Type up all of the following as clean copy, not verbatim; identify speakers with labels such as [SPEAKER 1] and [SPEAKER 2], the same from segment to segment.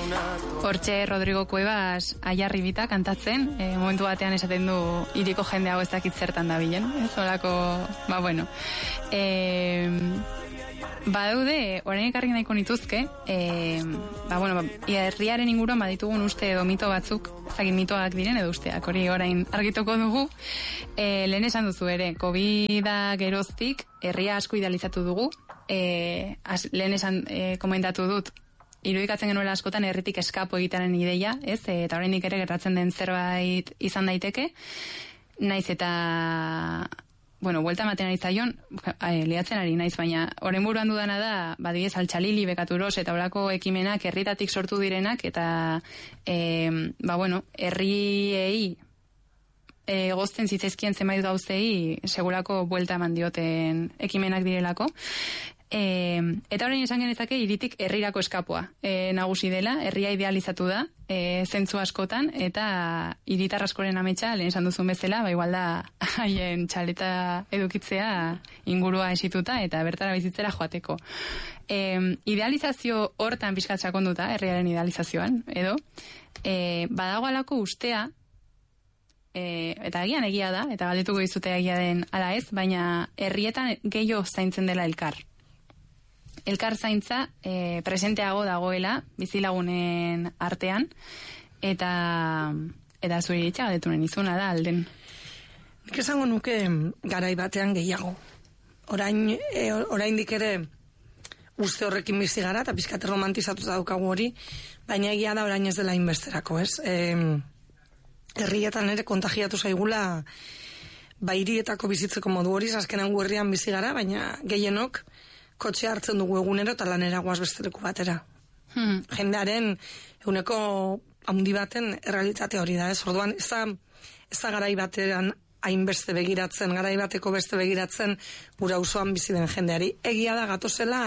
[SPEAKER 1] Hortxe Rodrigo Cuevas Aiarribita kantatzen, momentu batean esaten du hiriko jende hau ez dakit zertan da bilen, ez olako, bueno. Badaude, orain ekarrik nahiko nituzke, herriaren inguruan baditugun uste edo mito batzuk, ezagin mitoak diren edo usteak, hori orain argituko dugu. Lehen esan duzu ere, COVID-a geroztik, herria asko idealizatu dugu, lehen esan komentatu dut, irudikatzen genuela askotan herritik eskapo egitaren ideia, ez? Eta oraindik ere gertatzen den zerbait izan daiteke, naiz eta buelta ematen ari zaion, liatzen ari naiz, baina oren buruan dudana da, badibidez Altxalili, Bekaturos eta horako ekimenak herritatik sortu direnak, eta herriei egozten zitzaizkien zenbait gauzei segurako buelta eman dioten ekimenak direlako. Eta orain esan genezake hiritik herrirako eskapoa nagusi dela, herria idealizatu da zentzu askotan, eta hiritar askoren ametsa, lehen esan duzun bezala, igual da haien txaleta edukitzea ingurua esituta eta bertara bizitzera joateko. Idealizazio hortan pixkat sakonduta, herriaren idealizazioan, edo badago alako ustea, eta agian egia da, eta galdetuko dizute egia den ala ez, baina herrietan gehiago zaintzen dela elkar. Elkar zaintza presenteago dagoela bizilagunen artean, eta zuri itxa galdetunen izuna da alden.
[SPEAKER 2] Nik esango nuke garai batean gehiago. Oraindik ere uste horrekin bizi gara, eta pizkat romantizatuta daukagu hori, baina egia da orain ez dela inbesterako, ez? Herrietan ere kontagiatu zaigula hirietako bizitzeko modu hori, azkenan gu herrian bizi gara, baina gehienok kotxea hartzen dugu egunero eta lanera goaz besteleku batera. Jendearen eguneko handi baten errealitate hori da, ez? Orduan, ez da garai batean hainbeste begiratzen, garai bateko beste begiratzen gura auzoan bizi den jendeari. Egia da gatozela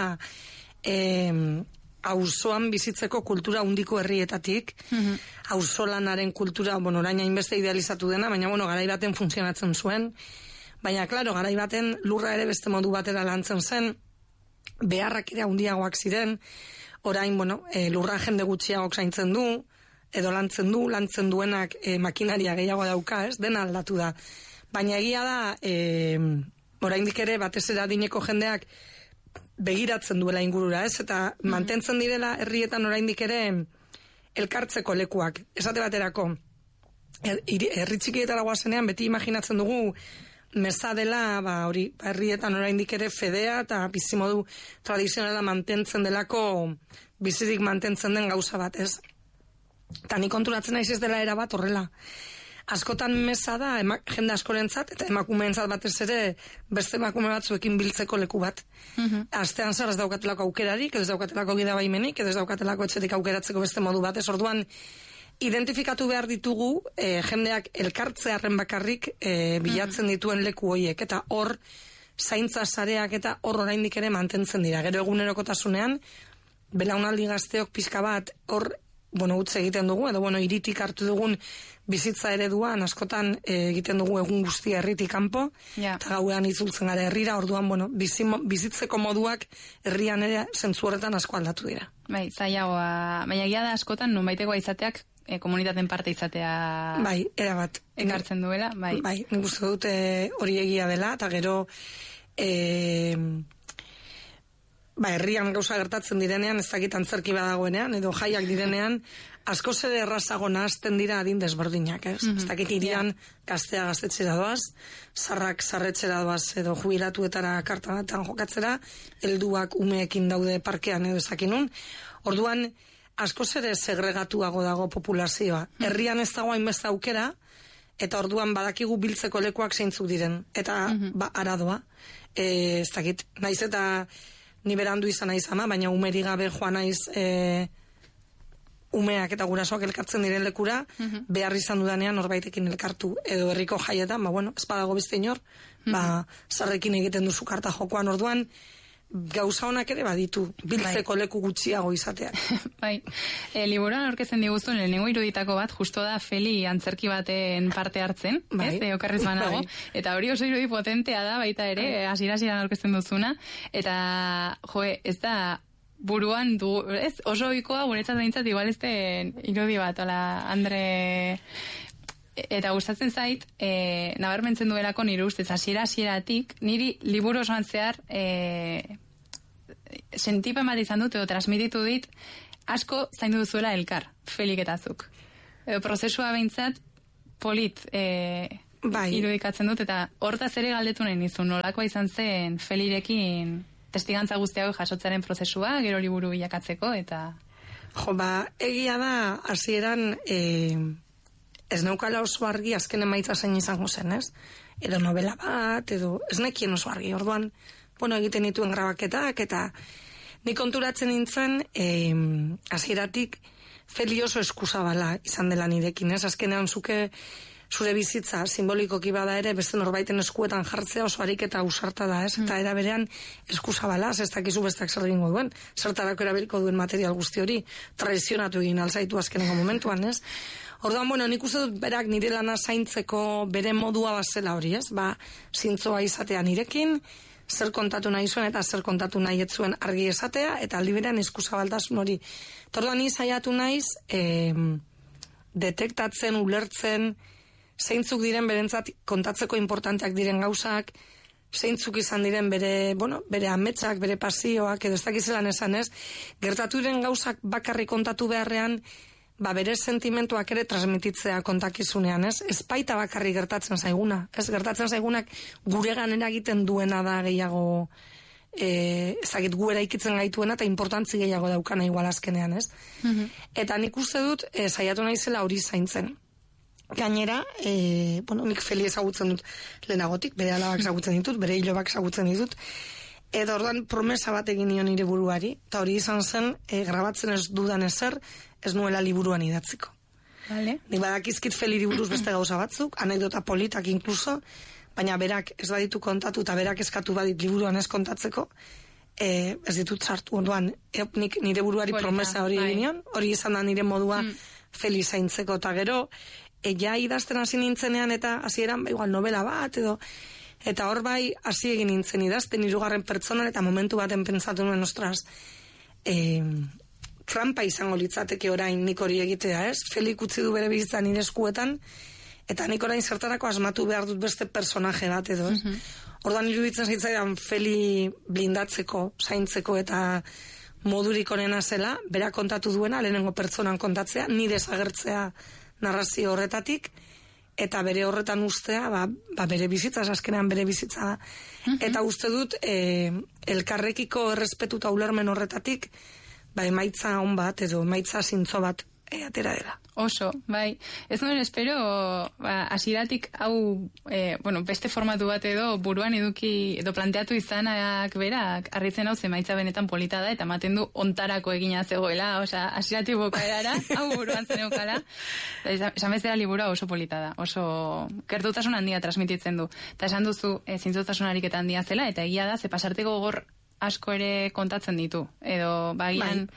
[SPEAKER 2] auzoan bizitzeko kultura handiko herrietatik, auzolanaren kultura, orain hainbeste idealizatu dena, baina garai baten funtzionatzen zuen, baina, klaro, garai baten lurra ere beste modu batera lantzen zen, beharrak ere handiagoak ziren, orain, lurra jende gutxiagok zaintzen du, edo lantzen duenak makinaria gehiago dauka, ez? Dena aldatu da. Baina egia da, oraindik ere batez ere adineko jendeak begiratzen duela ingurura, ez? Eta mantentzen direla herrietan oraindik ere elkartzeko lekuak. Esate baterako, herri txikietara goazenean beti imaginatzen dugu meza dela, herrietan oraindik ere fedea eta bizimodu tradizionala mantentzen delako, bizirik mantentzen den gauza bat, ez? Eta ni konturatzen naiz ez dela erabat horrela. Askotan meza da jende askorentzat eta emakumeentzat batez ere beste emakume batzuekin biltzeko leku bat. Astean zer ez daukatelako aukerarik, ez daukatelako gidabaimenik, ez daukatelako etxetik aukeratzeko beste modu bat, ez? Orduan identifikatu behar ditugu jendeak elkartzearen bakarrik bilatzen dituen leku hoiek, eta hor zaintza sareak eta hor oraindik ere mantentzen dira. Gero egunerokotasunean belaunaldi gazteok pixka bat hor utz egiten dugu, edo hiritik hartu dugun bizitza ereduan askotan egiten dugu egun guztia herritik kanpo, eta gauean itzultzen gara herrira, orduan bizitzeko moduak herrian ere zentzu horretan asko aldatu dira.
[SPEAKER 1] Bai, zailagoa, baina egia da askotan nonbaitekoa izateak komunitateen parte izatea
[SPEAKER 2] erabat
[SPEAKER 1] ekartzen duela, bai.
[SPEAKER 2] Bai, nik uste dut hori egia dela, eta gero herrian gauza gertatzen direnean, ez dakit antzerki badagoenean, edo jaiak direnean, asko ere errazago nahazten dira adin desberdinak, ez? Ez dakit irian gaztea gaztetxera doaz, zarrak zarretxera doaz, edo jubilatuetara kartanatan jokatzera, helduak umeekin daude parkean edo ezakinun. Orduan, asko ere segregatuago dago populazioa. Herrian ez dago hainbeste aukera, eta orduan badakigu biltzeko lekuak zeintzuk diren. Eta aradoa, ez dakit, naiz eta ni berandu izan naiz ama, baina umeri gabe joan naiz umeak eta gurasoak elkartzen diren lekura, behar izan dudanean norbaitekin elkartu, edo herriko jaietan, ez badago beste inor, zarrekin egiten duzu karta jokoan, orduan gauza honak ere baditu, biltzeko leku gutxiago izateak.
[SPEAKER 1] Bai, liburuan aurkezten diguzun lehenengo iruditako bat, justo da Feli antzerki baten parte hartzen, ez, okerrez banago, eta hori oso irudi potentea da baita ere, hasiera aurkezten duzuna, eta ez da buruan du, ez? Oso ohikoa guretzat behintzat igual irudi bat, hola, Andre... Eta gustatzen zait, nabarmentzen duelako nire ustez, hasieratik, niri liburu osoan zehar sentipen bat izan dut, edo transmititu dit, asko zaindu duzuela elkar, Felik eta zuk. Edo prozesua behintzat, polit irudikatzen dut, eta hortaz ere galdetu nahi nizun, nolakoa izan zen Felirekin testigantza guztiago jasotzaren prozesua, gero liburu bilakatzeko, eta...
[SPEAKER 2] Egia da, hasieran... ez neukala oso argi azken emaitza zein izango zen, ez? Edo novela bat, edo ez nekien oso argi. Orduan, egiten dituen grabaketak, eta nik konturatzen nintzen, hasieratik Feli oso eskuzabala izan dela nirekin, ez? Azkenean zure bizitza simbolikoki bada ere, beste norbaiten eskuetan jartzea oso ariketa ausarta da, ez? Eta era berean eskuzabala, ez dakizu bestak zer egingo duen, zertarako erabiliko duen material guzti hori, traizionatu egin alzaitu azkenengo momentuan, ez? Orduan, nik uste dut berak nire lana zaintzeko bere modua bazela hori, ez? Zintzoa izatea nirekin, zer kontatu nahi zuen eta zer kontatu nahi ez zuen argi esatea, eta aldi berean eskuzabaltasun hori. Orduan, ni saiatu naiz, detektatzen, ulertzen, zeintzuk diren berentzat kontatzeko importanteak diren gauzak, zeintzuk izan diren bere ametsak, bere pasioak, edo ez dakizelan esan ez, gertatu diren gauzak bakarrik kontatu beharrean, bere sentimentuak ere transmititzea kontakizunean, ez? Ez baita bakarri gertatzen zaiguna. Ez gertatzen zaigunak gure ganera egiten duena da gehiago, ezagit gu eraikitzen gaituena eta importantzi gehiago daukana igual azkenean, ez? Eta nik uste dut, saiatu naizela hori zaintzen. Gainera, nik Feli ezagutzen dut lehenagotik, bere alabak ezagutzen ditut, bere hilobak ezagutzen ditut, edo orduan promesa bat egin nion nire buruari, eta hori izan zen, grabatzen ez dudan ezer, ez nuela liburuan idatziko.
[SPEAKER 1] Vale.
[SPEAKER 2] Nik badakizkit Feliri buruz beste gauza batzuk, anekdota politak inkluso, baina berak ez baditu kontatu eta berak eskatu badit liburuan ez kontatzeko, ez ditut sartu. Orduan, nik nire buruari promesa hori egin nion, hori izan da nire modua Feli zaintzeko, eta gero, ja idazten hasi nintzenean eta hasieran igual novela bat, eta hor bai hasi egin nintzen idazten hirugarren pertsonan, eta momentu baten pentsatu nuen, ostras, trampa izango litzateke orain nik hori egitea, ez? Felik utzi du bere bizitza nire eskuetan, eta nik orain zertarako asmatu behar dut beste personaje bat, edo, ez? Orduan iruditzen zaitzaidan Feli blindatzeko, zaintzeko eta modurik onena zela, bera kontatu duena, lehenengo pertsonan kontatzea, ni desagertzea narrazio horretatik, eta bere horretan ustea, bere bizitza, azkenean bere bizitza da. Eta uste dut, elkarrekiko errespetu eta ulermen horretatik, emaitza on bat, edo emaitza zintzo bat atera dela.
[SPEAKER 1] Oso, bai. Ez nuen espero, hasieratik hau, beste formatu bat edo buruan eduki, edo planteatu izanak berak, harritzen hau emaitza benetan polita da, eta ematen du ontarako egina zegoela, hasieratik bokaerara, hau buruan zen eukala. Esan bezala liburua oso polita da, oso gertutasun handia transmititzen du. Eta esan duzu, zintzotasun ariketa handia zela, eta egia da, ze pasarteko gogor asko ere kontatzen ditu. Edo, bagian,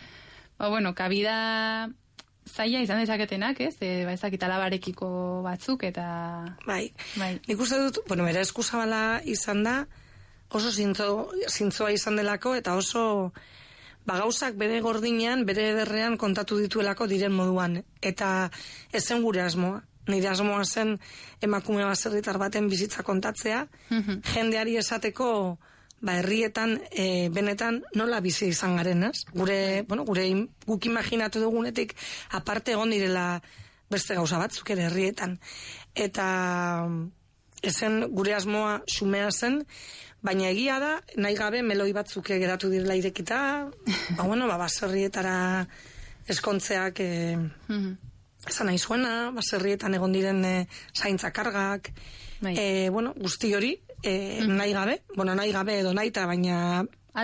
[SPEAKER 1] kabida zaila izan dezaketenak, ez? Ezakit alabarekiko batzuk, eta... Bai.
[SPEAKER 2] Nik uste dut, bere eskuzabala izan da, oso zintzoa izan delako, eta oso gauzak bere gordinean, bere ederrean kontatu dituelako diren moduan. Eta ezen gure asmoa. Nire asmoa zen emakume baserritar baten bizitza kontatzea, jendeari esateko herrietan, benetan nola bizi izan garen, ez? Guk imaginatu dugunetik aparte egon direla beste gauza batzuk ere herrietan. Eta ezen gure asmoa xumea zen, baina egia da, nahi gabe meloi batzuk geratu direla irekita, baserrietara eskontzeak esan nahi zuena, baserrietan egon diren zaintza kargak, guzti hori, nahi gabe edo naita, baina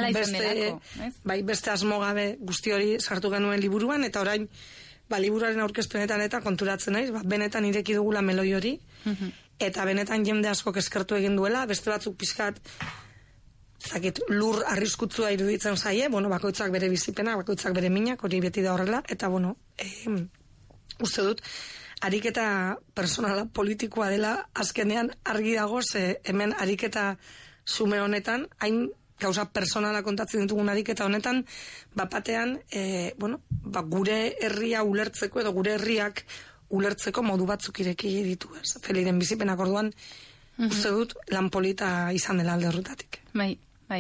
[SPEAKER 2] beste asmo gabe guzti hori sartu genuen liburuan, eta orain liburuaren aurkezpenetan eta konturatzen naiz, benetan ireki dugula meloi hori, eta benetan jende askok eskertu egin duela, beste batzuk pizkat lur arriskutsua iruditzen zaie, bakoitzak bere bizipena, bakoitzak bere minak, hori beti da horrela, eta uste dut, ariketa personala politikoa dela azkenean argi dago, ze hemen ariketa xume honetan, hain gauza personala kontatzen ditugun ariketa honetan, batean, gure herria ulertzeko edo gure herriak ulertzeko modu batzuk ireki ditu, ez? Feliren bizipenak orduan, uste dut lan polita izan dela alde horretatik.
[SPEAKER 1] Bai.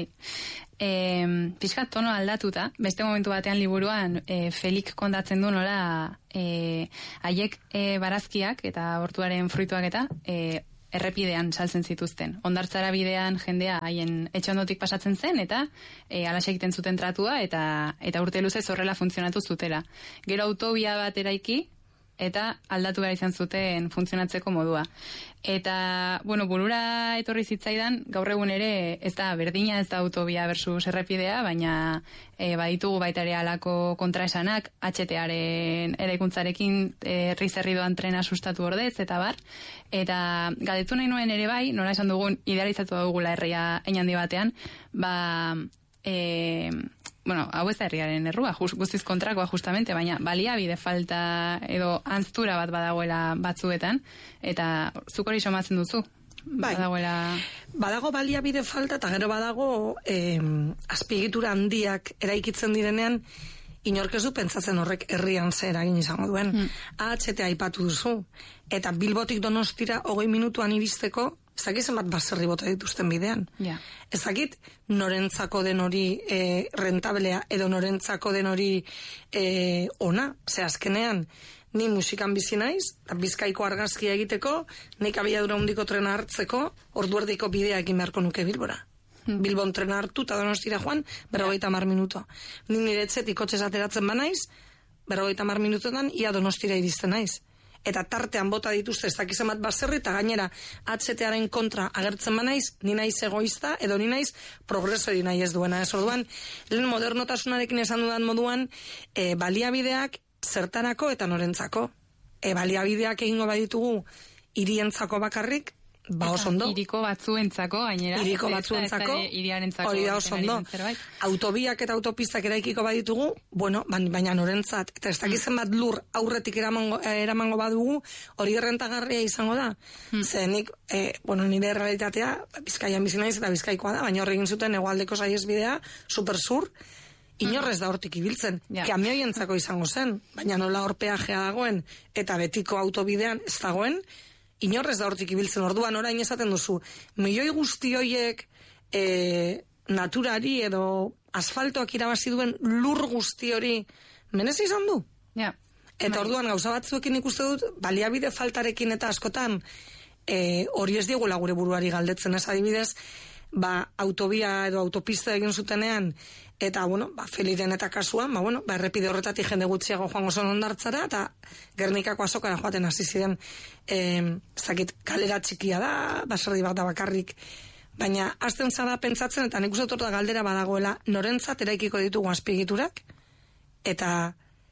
[SPEAKER 1] Pixkat tono aldatuta, beste momentu batean liburuan Felik kontatzen du nola haiek barazkiak eta hortuaren fruituak eta errepidean saltzen zituzten. Hondartzara bidean jendea haien etxe ondotik pasatzen zen eta alaxe egiten zuten tratua eta urte luzez horrela funtzionatu zutela. Gero autobia bat eraiki eta aldatu behar izan zuten funtzionatzeko modua. Eta, burura etorri zitzaidan, gaur egun ere ez da berdina, ez da autobia versus errepidea, baina baditugu baita ere alako kontraesanak, HT-aren eraikuntzarekin herri doan trena sustatu ordez, eta bar. Eta galdetu nahi nuen ere bai, nola esan dugun, idealizatu dugula herria einandi batean, hau ez da herriaren errua, guztiz kontrakoa justamente, baina baliabide falta edo antztura bat badagoela batzuetan, eta zuk hori somatzen duzu?
[SPEAKER 2] Bai, badago baliabide falta, eta gero badago azpiegitura handiak eraikitzen direnean, inork ez du pentsatzen horrek herrian zer eragin izango duen. AHT aipatu duzu, eta Bilbotik Donostira 20 minutuan iristeko, ez dakit zenbat baserri bota dituzten bidean. Ez dakit norentzako den hori rentablea edo norentzako den hori ona. Ze azkenean, ni musikan bizi naiz, Bizkaiko argazkia egiteko, nik abiadura handiko trena hartzeko, orduerdiko bidea egin beharko nuke Bilbora. Bilbon trena hartu eta Donostira joan, 50 minuto. Ni nire etxetik kotxez ateratzen banaiz, 50 minutotan ia Donostira iristen naiz. Eta tartean bota dituzte ez dakizen bat baserri, eta gainera HT-aren kontra agertzen banaiz, ni naiz egoista, edo ni naiz progresori nahi ez duena. Ez orduan, lehen modernotasunarekin esan dudan moduan, baliabideak zertarako eta norentzako. Baliabideak egingo baditugu hirientzako bakarrik, oso ondo.
[SPEAKER 1] Hiriko batzuentzako, gainera.
[SPEAKER 2] Hiriko batzuentzako, hori da oso ondo. Autobiak eta autopistak eraikiko baditugu, baina norentzat, eta ez dakizen bat lur aurretik eramango badugu, hori errentagarria izango da. Zenik, nire realitatea, Bizkaian bizi naiz eta Bizkaikoa da, baina horregin zuten hegoaldeko saihesbidea, supersur, inorrez da hortik ibiltzen, kamioientzako izango zen, baina nola hor peajea dagoen, eta betiko autobidean ez dagoen, inorrez da hortik ibiltzen. Orduan orain esaten duzu, milioi guzti horiek naturari edo asfaltoak irabazi duen lur guzti hori menez izan du? Eta orduan gauza batzuekin ikuste dut, baliabide faltarekin eta askotan hori ez diegula gure buruari galdetzen, ez adibidez, autobia edo autopista egin zutenean, eta, Feliren eta kasuan, errepide horretatik jende gutxiago joango zen Hondartzara, eta Gernikako azokara joaten hasi ziren, kalera txikia da, baserri bat da bakarrik, baina hasten zara pentsatzen, eta nik uste dut da galdera badagoela, norentzat eraikiko ditugu azpiegiturak, eta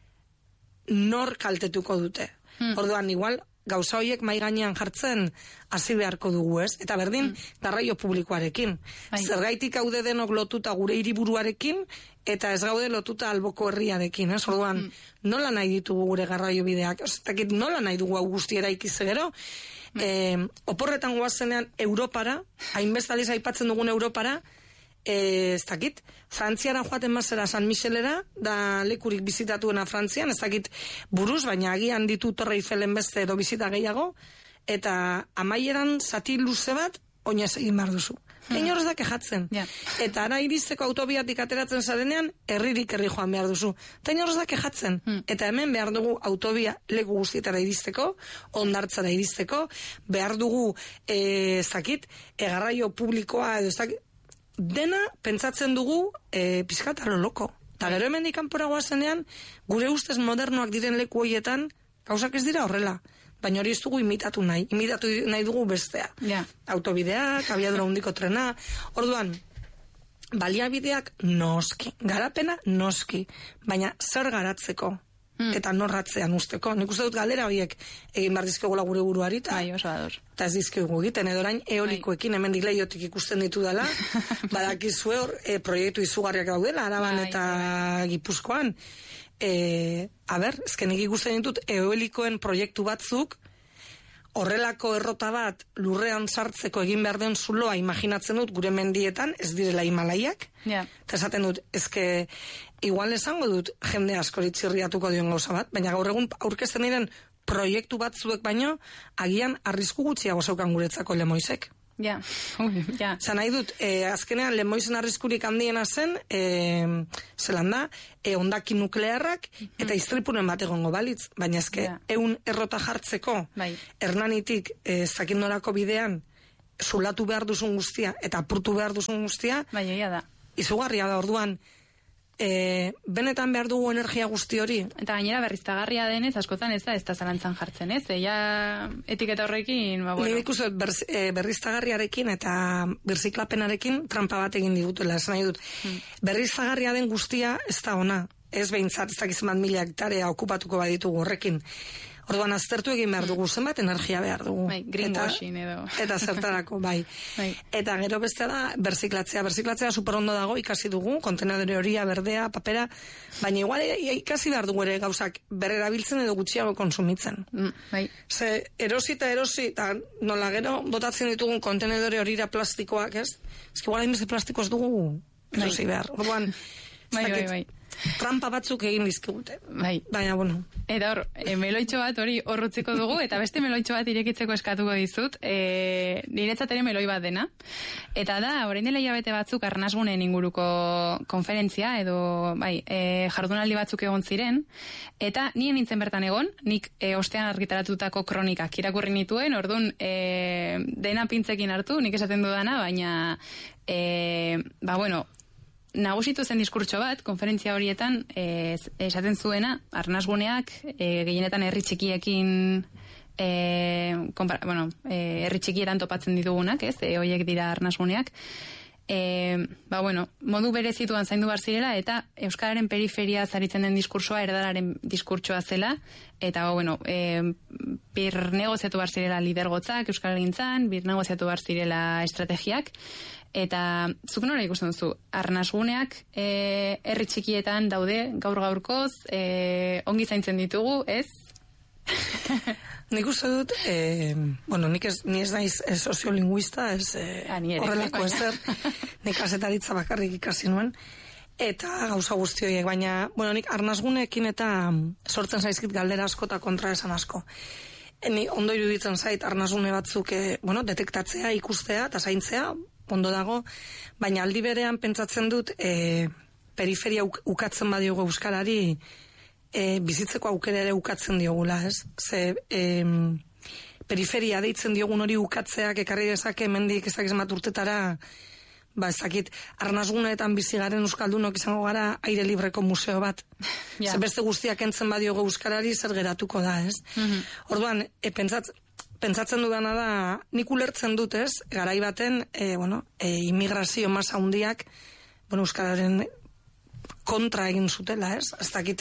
[SPEAKER 2] nor kaltetuko dute. Orduan, igual, gauza horiek mai gainean jartzen hasi beharko dugu, ez? Eta berdin, garraio publikoarekin. Zergaitik gaude denok lotuta gure hiriburuarekin, eta ez gaude lotuta alboko herriarekin, ez? Orduan, nola nahi ditugu gure garraio bideak? Nola nahi dugu hau guzti eraikiz gero? Oporretan goazenean Europara, hainbestaliz aipatzen dugun Europara, ez dakit, Frantziara joaten mazera San Michelera, da lekurik bizitatuena Frantzian, ez dakit buruz, baina agian ditu Torre Eiffelen beste edo bizita gehiago, eta amaieran zati luze bat, oinez egin behar duzu. Inor ez da kejatzen. Eta ara iristeko autobiatik ateratzen zarenean, herririk herri joan behar duzu. Eta inor ez da kejatzen. Eta hemen behar dugu autobia leku guztietara iristeko, Hondartzara iristeko, behar dugu, ez dakit, garraio publikoa, edo ez dakit, dena pentsatzen dugu pizkat alo loko. Eta gero hemen dikanpora goazenean, gure ustez modernoak diren leku horietan, gauzak ez dira horrela. Baina hori ez dugu imitatu nahi dugu bestea. Autobideak, abiadura handiko trena, orduan, baliabideak noski, garapena noski, baina zer garatzeko, eta norratzean usteko. Nik uste dut galdera horiek egin behar dizkegula gure buruari, eta ez dizkegu egiten, edo orain eolikoekin hemen Leiotik ikusten ditu dela, badakizue hor proiektu izugarriak daudela, Araban eta Gipuzkoan. Ezkenik ikusten ditut eolikoen proiektu batzuk horrelako errota bat lurrean sartzeko egin behar den zuloa imaginatzen dut gure mendietan, ez direla Himalaiak. Eta esaten dut, ezke igual esango dut jende askori txirriatuko dion gauza bat, baina gaur egun aurkezten diren proiektu batzuek baino, agian arrisku gutxiago zeukan guretzako Lemoizek. Zan nahi dut, azkenean Lemoizen arriskurik handiena zen, zelan da, ondaki nuklearrak eta istripunen bat egongo balitz, baina ezke, eun errota jartzeko, Hernanitik zakinnorako bidean, zulatu behar duzun guztia, eta apurtu behar duzun guztia, izugarria da orduan, benetan behar dugu energia guzti hori.
[SPEAKER 1] Eta gainera berriztagarria denez, askotan ez da zalantzan jartzen, ez? Etiketa horrekin,
[SPEAKER 2] Nire ikusten berriztagarriarekin eta birziklapenarekin trampa bat egin digutela, esan nahi dut. Berriztagarria den guztia ez da ona, ez behintzat, ez dakizen bat 1000 hektarea okupatuko baditugu horrekin. Orduan aztertu egin behar dugu, zenbat energia behar dugu.
[SPEAKER 1] Greenwashing edo.
[SPEAKER 2] Eta zertarako, Eta gero bestea da, berziklatzea superondo dago, ikasi dugu, kontenedore horia, berdea, papera, baina igual ikasi behar dugu ere gauzak berrerabiltzen edo gutxiago konsumitzen. Ze erosi, eta nola gero botatzen ditugun kontenedore horira plastikoak, ez? Ez que igual hainbeste plastiko ez dugu erosi behar. Orduan, trampa batzuk egin dizkigute. Baina, bueno.
[SPEAKER 1] Eta hor, meloitxo bat hori horrutziko dugu, eta beste meloitxo bat irekitzeko eskatuko dizut, niretzat ere meloi bat dena. Eta da, orain dela hilabete batzuk Arnasgunen inguruko konferentzia, edo, jardunaldi batzuk egon ziren, eta nien nintzen bertan egon, nik ostean argitaratutako kronikak irakurri nituen, orduan, dena pintzekin hartu, nik esaten dudana, baina, nagusitu zen diskurtso bat, konferentzia horietan, esaten zuena, Arnasguneak, gehienetan herri txikiekin, herri txikietan topatzen ditugunak, ez, horiek dira Arnasguneak, modu berezituan zaindu bar zirela, eta euskararen periferia zaritzen den diskursoa erdararen diskurtsoa zela, eta bir negoziatu bar zirela lidergotzak euskaragintzan, bir negoziatu bar zirela estrategiak, eta zuk nola ikusten duzu, Arnasguneak herri txikietan daude gaur-gaurkoz, ongi zaintzen ditugu, ez?
[SPEAKER 2] Nik uste dut, ni ez naiz soziolinguista, ez horrelako ezer, nik azetaritza bakarrik ikasi nuen, eta gauza guzti horiek, baina, nik Arnasguneekin eta sortzen zaizkit galdera asko eta kontra esan asko. Ni ondo iruditzen zait Arnasgune batzuk, detektatzea, ikustea eta zaintzea, ondo dago, baina aldi berean pentsatzen dut periferia ukatzen badiogu euskarari bizitzeko aukera ere ukatzen diogula, ez? Ze periferia deitzen diogun hori ukatzeak ekarri dezake hemendik ezakiz bat urtetara, ezakit, Arnasguneetan bizi garen euskaldunok izango gara aire libreko museo bat. Ze beste guztiak entzen badiogu euskarari zer geratuko da, ez? Orduan, pentsatzen dudana da, nik ulertzen dut, ez, garai baten, immigrazio masa handiak, euskararen kontra egin zutela, ez? Ez dakit,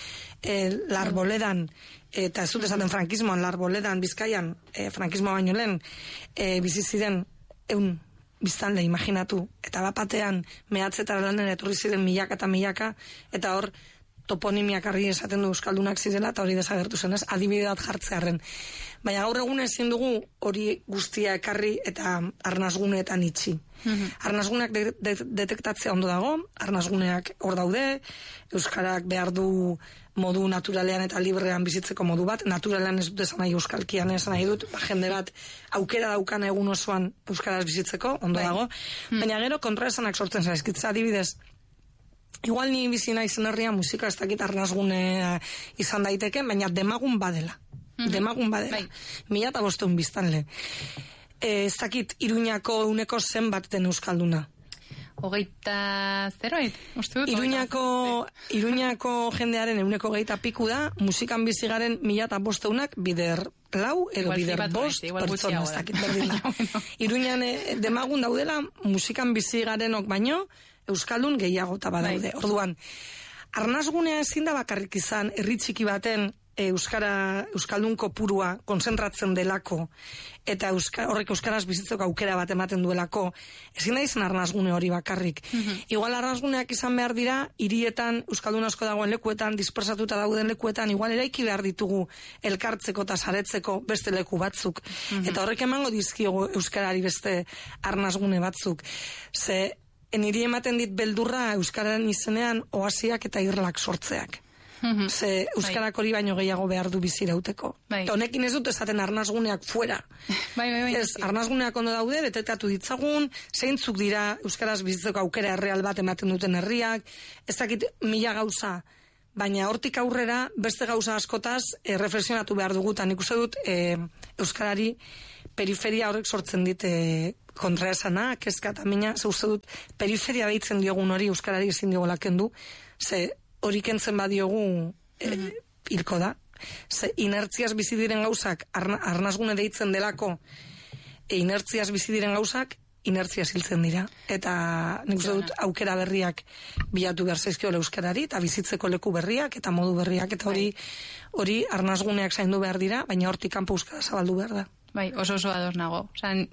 [SPEAKER 2] Larboledan, eta ez dut esaten frankismoan, Larboledan, Bizkaian, frankismoa baino lehen, biziziren biztanle, imaginatu, eta bapatean mehatzetara lanen etorri ziren milaka eta milaka, eta hor, toponimiak argi esaten du euskaldunak zirela, eta hori desagertu zen, ez? Adibide bat jartzearen. Baina gaur egun ezin dugu hori guztia ekarri eta Arnasguneetan itxi. Arnasguneak detektatzea ondo dago, Arnasguneak hor daude, euskarak behar du modu naturalean eta librean bizitzeko modu bat, naturalean ez dut esan nahi euskalkian esan nahi dut, jende bat aukera daukan egun osoan euskaraz bizitzeko, ondo dago, baina gero kontraesanak sortzen zaizkitza, adibidez, igual ni bizi naizen herria musika ez dakit Arnasgune izan daiteke, baina demagun badela. Demagun badela. 1500 biztanle. Ez dakit Iruñako euneko zenbat den euskalduna.
[SPEAKER 1] 20, uste dut?
[SPEAKER 2] Iruñako jendearen euneko 20 piku da, musikan bizi garen 1500ak bider lau edo bider bost pertsona, ez dakit berdila. Iruñan demagun daudela, musikan bizi garenok baino, euskaldun gehiago eta badaude. Orduan, Arnasgunea ezin da bakarrik izan herri txiki baten euskaldun kopurua konzentratzen delako, eta horrek euskaraz bizitzeko aukera bat ematen duelako, ezin da izan arnazgune hori bakarrik. Igual arnazguneak izan behar dira, hirietan, euskaldun asko dagoen lekuetan, dispersatuta dauden lekuetan, igual eraiki behar ditugu elkartzeko eta saretzeko beste leku batzuk. Eta horrek emango dizkiogu euskarari beste arnazgune batzuk. Ze, niri ematen dit beldurra euskararen izenean oasiak eta irlak sortzeak. Ze euskarak hori baino gehiago behar du bizirauteko. Eta honekin ez dut esaten arnazguneak fuera. Ez, arnazguneak ondo daude, detektatu ditzagun, zeintzuk dira euskaraz bizitzeko aukera erreal bat ematen duten herriak, ez dakit 1000 gauza, baina hortik aurrera beste gauza askotaz reflexionatu behar dugu, eta nik uste dut euskarari periferia horrek sortzen dit kontraesana, kezka eta mina, ze uste dut periferia deitzen diogun hori euskarari ezin diogola kendu, ze hori kentzen badiogu hilko da. Ze inertziaz bizi diren gauzak arnazgune deitzen delako, inertziaz bizi diren gauzak inertziaz hiltzen dira. Eta nik uste dut aukera berriak bilatu behar zaizkiola euskarari, eta bizitzeko leku berriak, eta modu berriak, eta hori arnazguneak zaindu behar dira, baina hortik kanpo euskara zabaldu behar da.
[SPEAKER 1] Bai, oso ados nago.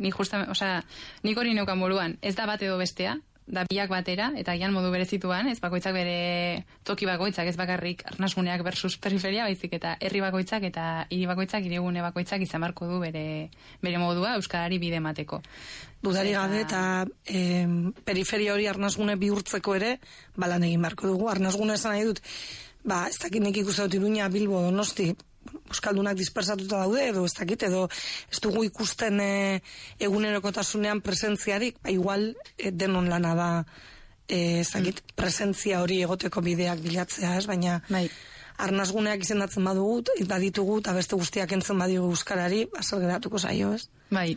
[SPEAKER 1] Nik hori neukan buruan, ez da bat edo bestea, da biak batera, eta gian modu berezituan, ez bakoitzak bere toki bakoitzak, ez bakarrik arnazguneak versus periferia, baizik eta herri bakoitzak eta hiri bakoitzak, hirigune bakoitzak izan beharko du bere modua euskarari bide emateko.
[SPEAKER 2] Dudari gabe, eta periferia hori arnazgune bihurtzeko ere, balan egin beharko dugu. Arnazgune esan nahi dut, ez dakit nik ikusten dut Iruña, Bilbo, Donosti, euskaldunak dispersatuta daude, edo ez dakit, edo ez dugu ikusten egunerokotasunean presentziarik, igual denon lana da ez dakit, presentzia hori egoteko bideak bilatzea, ez, baina arnazguneak izendatzen baditugu, eta beste guztiak entzen badiogu euskarari, zer geratuko zaio, ez?
[SPEAKER 1] Bai,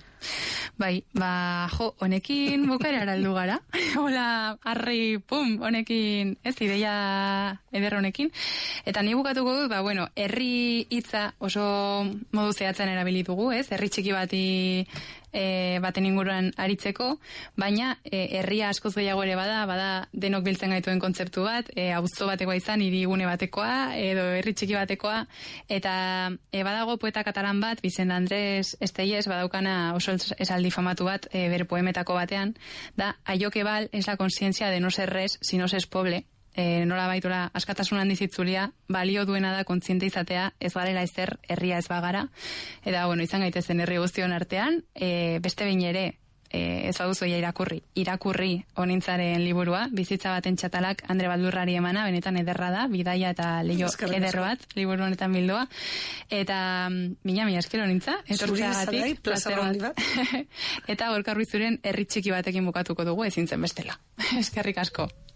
[SPEAKER 1] honekin bukaera aldu gara. Hola, arri, pum, honekin, ez, ideia eder honekin. Eta ni bukatuko dut, herri hitza oso modu zehatzen erabilitugu, ez? Herri txiki baten inguruan aritzeko, baina herria askoz gehiago ere bada denok biltzen gaituen kontzeptu bat, auzo batekoa izan, hirigune batekoa, edo herri txiki batekoa, eta badago poeta katalan bat, Vicent Andrés Estellés, badaukana oso esaldi famatu bat, bere poemetako batean, da, aio que val es la conciencia de no ser res, si no se es poble. Nola baitola askatasunan dizitzulia, balio duena da kontziente izatea, ez garela ezer, herria ez bagara, eta izan gaitezen herri guztion artean, beste behin ere, ez baduzu irakurri honintzaren liburua, bizitza baten txatalak Andre Baldurrari emana, benetan ederra da, bidaia eta leio eder bat, liburu honetan bildua, eta mina esker honintza, etortzeagatik, plazer bat, eta Gorka Ruizuren herri txiki batekin bukatuko dugu, ezin zen bestela. Eskerrik asko.